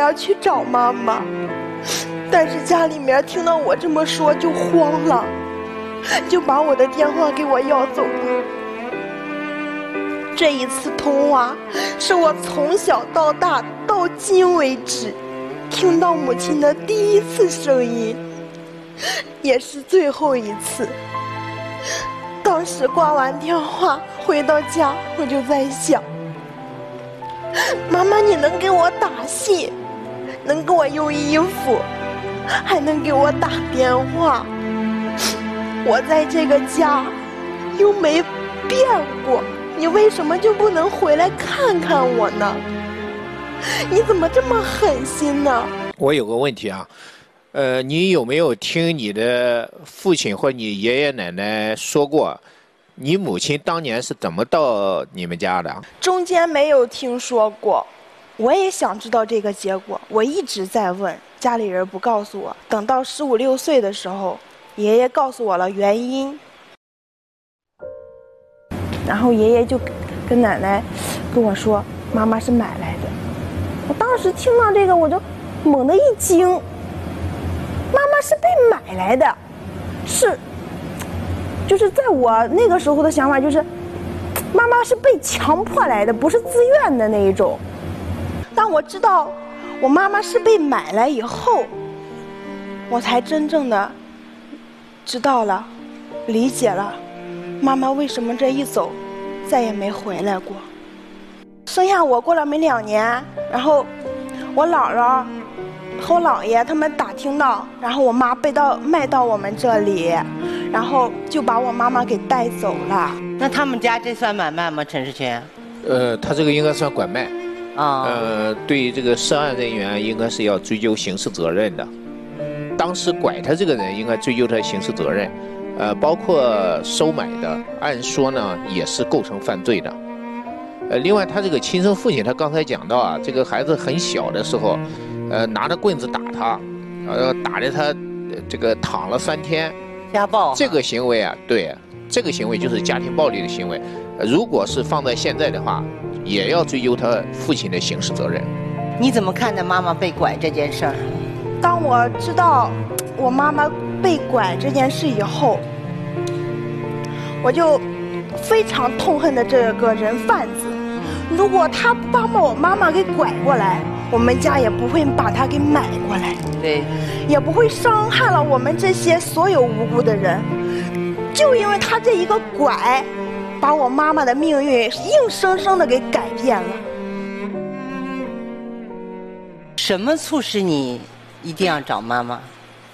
要去找妈妈，但是家里面听到我这么说就慌了，就把我的电话给我要走了。这一次通话是我从小到大到今为止听到母亲的第一次声音，也是最后一次。当时挂完电话回到家，我就在想，妈妈你能给我打信，能给我用衣服，还能给我打电话，我在这个家又没变过，你为什么就不能回来看看我呢？你怎么这么狠心呢？ 我有个问题啊，你有没有听你的父亲或你爷爷奶奶说过，你母亲当年是怎么到你们家的？ 中间没有听说过，我也想知道这个结果，我一直在问，家里人不告诉我。等到15、16岁的时候，爷爷告诉我了原因，然后爷爷就跟奶奶跟我说，妈妈是买来的。我当时听到这个，我就猛地一惊，妈妈是被买来的，就是在我那个时候的想法就是，妈妈是被强迫来的，不是自愿的那一种。当我知道我妈妈是被买来以后，我才真正的知道了，理解了妈妈为什么这一走再也没回来过。生下我过了没2年，然后我姥姥和我姥爷他们打听到，然后我妈被卖到我们这里，然后就把我妈妈给带走了。 那他们家这算买卖吗，陈世全？ 他这个应该算拐卖啊。 对于这个涉案人员应该是要追究刑事责任的。当时拐他这个人应该追究他刑事责任，包括收买的，按说呢也是构成犯罪的。另外他这个亲生父亲，他刚才讲到啊，这个孩子很小的时候，拿着棍子打他，打着他这个躺了3天， 家暴。 这个行为啊，对，这个行为就是家庭暴力的行为。如果是放在现在的话，也要追究他父亲的刑事责任。 你怎么看待妈妈被拐这件事儿？ 当我知道我妈妈被拐这件事以后，我就非常痛恨的这个人贩子。如果他不把我妈妈给拐过来，我们家也不会把他给买过来， 对， 也不会伤害了我们这些所有无辜的人。就因为他这一个拐，把我妈妈的命运硬生生的给改变了。 什么促使你一定要找妈妈？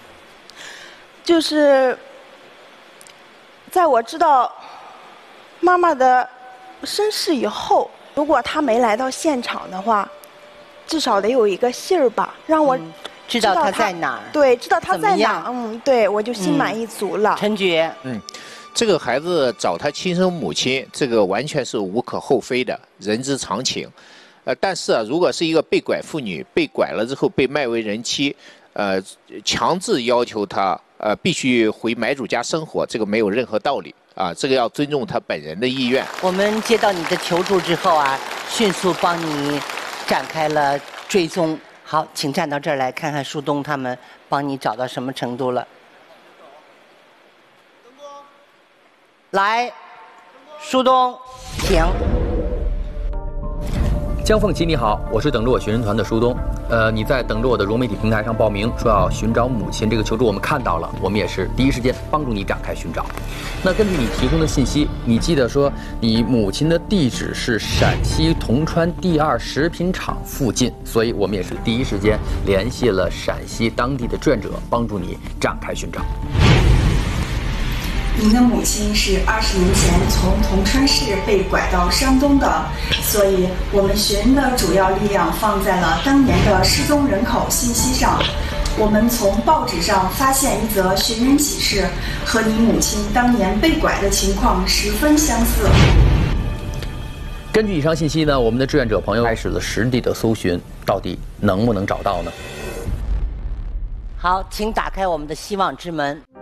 就是在我知道妈妈的身世以后，如果她没来到现场的话，至少得有一个信儿吧，让我知道她在哪儿。 对，知道她在哪儿。对，我就心满意足了。 陈觉， 这个孩子找他亲生母亲，这个完全是无可厚非的，人之常情。但是啊，如果是一个被拐妇女被拐了之后被卖为人妻，强制要求她必须回买主家生活，这个没有任何道理啊，这个要尊重她本人的意愿。 我们接到你的求助之后啊，迅速帮你展开了追踪。好，请站到这儿来看看树东他们帮你找到什么程度了。来，树东，请。 江凤琪，你好，我是等着我寻人团的舒东。你在等着我的融媒体平台上报名，说要寻找母亲，这个求助我们看到了，我们也是第一时间帮助你展开寻找。那根据你提供的信息，你记得说你母亲的地址是陕西铜川第2食品厂附近，所以我们也是第一时间联系了陕西当地的志愿者，帮助你展开寻找。 您的母亲是20年前从铜川市被拐到山东的，所以我们寻的主要力量放在了当年的失踪人口信息上。我们从报纸上发现一则寻人启事，和你母亲当年被拐的情况十分相似。 根据以上信息呢，我们的志愿者朋友开始了实地的搜寻，到底能不能找到呢？ 好，请打开我们的希望之门。